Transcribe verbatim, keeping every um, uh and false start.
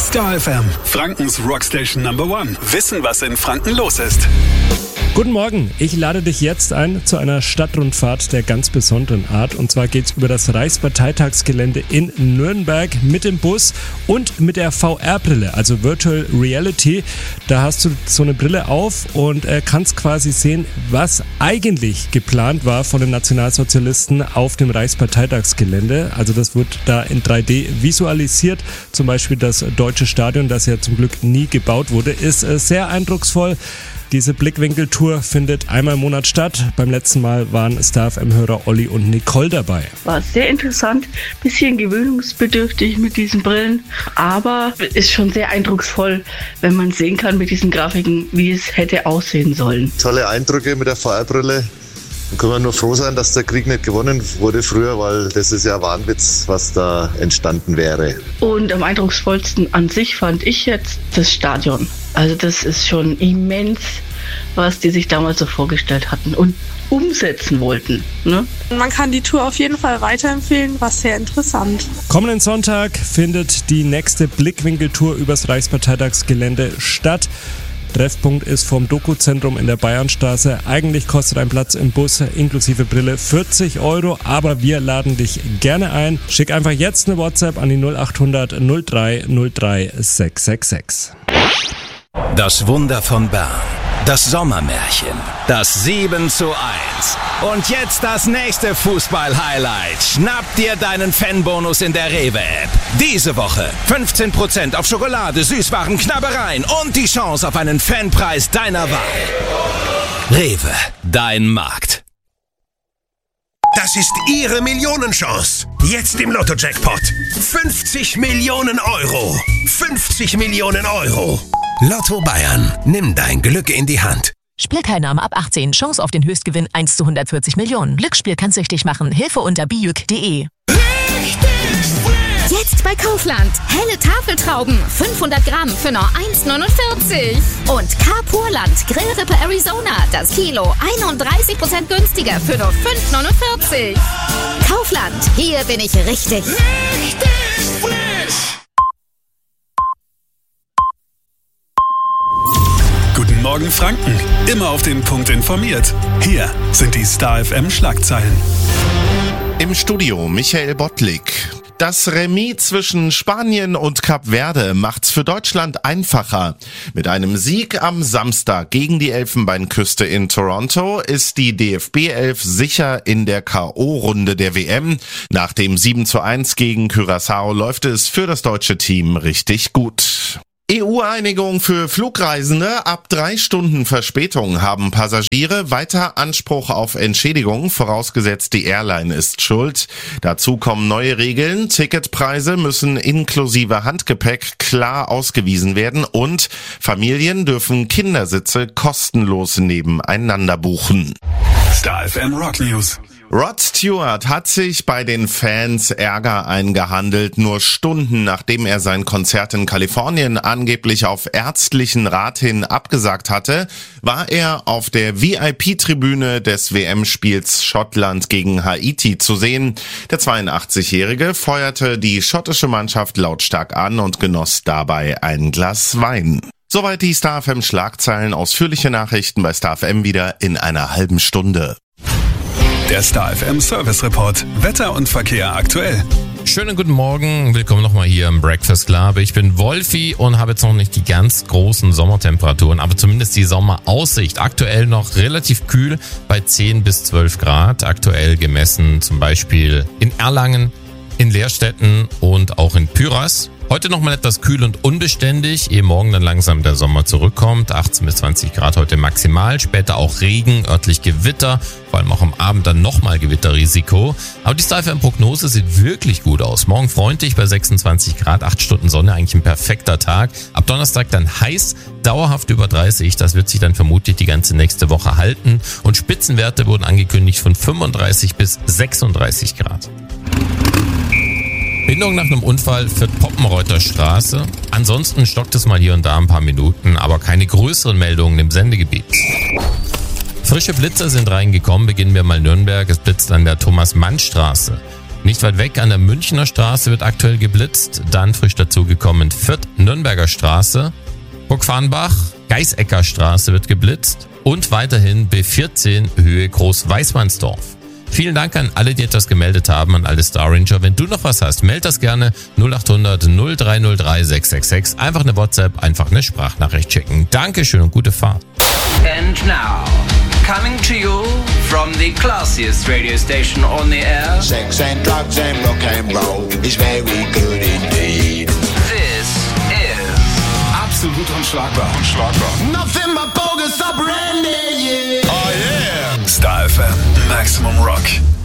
Star F M, Frankens Rockstation Number One. Wissen, was in Franken los ist. Guten Morgen, ich lade dich jetzt ein zu einer Stadtrundfahrt der ganz besonderen Art. Und zwar geht's über das Reichsparteitagsgelände in Nürnberg mit dem Bus und mit der V R-Brille, also Virtual Reality. Da hast du so eine Brille auf und äh, kannst quasi sehen, was eigentlich geplant war von den Nationalsozialisten auf dem Reichsparteitagsgelände. Also das wird da in drei D visualisiert. Zum Beispiel das Deutsche Stadion, das ja zum Glück nie gebaut wurde, ist äh, sehr eindrucksvoll. Diese Blickwinkeltour findet einmal im Monat statt. Beim letzten Mal waren Star F M-Hörer Olli und Nicole dabei. War sehr interessant, bisschen gewöhnungsbedürftig mit diesen Brillen, aber ist schon sehr eindrucksvoll, wenn man sehen kann mit diesen Grafiken, wie es hätte aussehen sollen. Tolle Eindrücke mit der V R-Brille. Da können wir nur froh sein, dass der Krieg nicht gewonnen wurde früher, weil das ist ja ein Wahnwitz, was da entstanden wäre. Und am eindrucksvollsten an sich fand ich jetzt das Stadion. Also das ist schon immens, was die sich damals so vorgestellt hatten und umsetzen wollten. Ne? Man kann die Tour auf jeden Fall weiterempfehlen, war sehr interessant. Kommenden Sonntag findet die nächste Blickwinkeltour übers Reichsparteitagsgelände statt. Treffpunkt ist vom Doku-Zentrum in der Bayernstraße. Eigentlich kostet ein Platz im Bus inklusive Brille vierzig Euro, aber wir laden dich gerne ein. Schick einfach jetzt eine WhatsApp an die null acht hundert null drei null drei sechs sechs sechs. Das Wunder von Bern. Das Sommermärchen. Das sieben zu eins. Und jetzt das nächste Fußball-Highlight. Schnapp dir deinen Fanbonus in der Rewe-App. Diese Woche fünfzehn Prozent auf Schokolade, Süßwaren, Knabbereien und die Chance auf einen Fanpreis deiner Wahl. Rewe, dein Markt. Das ist Ihre Millionenchance. Jetzt im Lotto-Jackpot. fünfzig Millionen Euro. fünfzig Millionen Euro. Lotto Bayern. Nimm dein Glück in die Hand. Spielteilnahme ab achtzehn. Chance auf den Höchstgewinn eins zu hundertvierzig Millionen. Glücksspiel kann süchtig machen. Hilfe unter bijuk punkt de. Jetzt bei Kaufland. Helle Tafeltrauben. fünfhundert Gramm für nur eins neunundvierzig. Und Carpurland Grillrippe Arizona. Das Kilo einunddreißig Prozent günstiger für nur fünf neunundvierzig. Kaufland. Hier bin ich richtig. Richtig frisch. Guten Morgen Franken, immer auf den Punkt informiert. Hier sind die Star F M Schlagzeilen. Im Studio Michael Bottlik. Das Remis zwischen Spanien und Kap Verde macht's für Deutschland einfacher. Mit einem Sieg am Samstag gegen die Elfenbeinküste in Toronto ist die D F B elf sicher in der K O-Runde der W M. Nach dem sieben zu eins gegen Curaçao läuft es für das deutsche Team richtig gut. E U-Einigung für Flugreisende. Ab drei Stunden Verspätung haben Passagiere weiter Anspruch auf Entschädigung, vorausgesetzt die Airline ist schuld. Dazu kommen neue Regeln. Ticketpreise müssen inklusive Handgepäck klar ausgewiesen werden und Familien dürfen Kindersitze kostenlos nebeneinander buchen. Star F M Rock News. Rod Stewart hat sich bei den Fans Ärger eingehandelt. Nur Stunden nachdem er sein Konzert in Kalifornien angeblich auf ärztlichen Rat hin abgesagt hatte, war er auf der V I P-Tribüne des W M-Spiels Schottland gegen Haiti zu sehen. Der zweiundachtzig-Jährige feuerte die schottische Mannschaft lautstark an und genoss dabei ein Glas Wein. Soweit die Star F M Schlagzeilen. Ausführliche Nachrichten bei Star F M wieder in einer halben Stunde. Der Star F M Service Report. Wetter und Verkehr aktuell. Schönen guten Morgen. Willkommen nochmal hier im Breakfast Club. Ich bin Wolfi und habe jetzt noch nicht die ganz großen Sommertemperaturen, aber zumindest die Sommeraussicht. Aktuell noch relativ kühl bei zehn bis zwölf Grad. Aktuell gemessen zum Beispiel in Erlangen, in Lehrstetten und auch in Pyras. Heute nochmal etwas kühl und unbeständig, ehe morgen dann langsam der Sommer zurückkommt. achtzehn bis zwanzig Grad heute maximal, später auch Regen, örtlich Gewitter, vor allem auch am Abend dann nochmal Gewitterrisiko. Aber die Star F M-Prognose sieht wirklich gut aus. Morgen freundlich bei sechsundzwanzig Grad, acht Stunden Sonne, eigentlich ein perfekter Tag. Ab Donnerstag dann heiß, dauerhaft über dreißig, das wird sich dann vermutlich die ganze nächste Woche halten. Und Spitzenwerte wurden angekündigt von fünfunddreißig bis sechsunddreißig Grad. Bindung nach einem Unfall für Poppenreuther Straße. Ansonsten stockt es mal hier und da ein paar Minuten, aber keine größeren Meldungen im Sendegebiet. Frische Blitzer sind reingekommen, beginnen wir mal Nürnberg. Es blitzt an der Thomas-Mann-Straße. Nicht weit weg an der Münchner Straße wird aktuell geblitzt. Dann frisch dazugekommen Fürth Nürnberger Straße. Burgfarnbach, Geisecker Straße wird geblitzt. Und weiterhin B vierzehn Höhe Groß-Weißmannsdorf. Vielen Dank an alle, die etwas gemeldet haben, an alle Star Ranger. Wenn du noch was hast, meld das gerne null acht hundert null drei null drei sechs sechs sechs. Einfach eine WhatsApp, einfach eine Sprachnachricht schicken. Dankeschön und gute Fahrt. And now, coming to you from the classiest radio station on the air. Sex and drugs and rock and roll is very good indeed. This is Absolut unschlagbar. Unschlagbar. Nothing but bogus up Randy, yeah. Oh yeah. Star F M, Maximum Rock.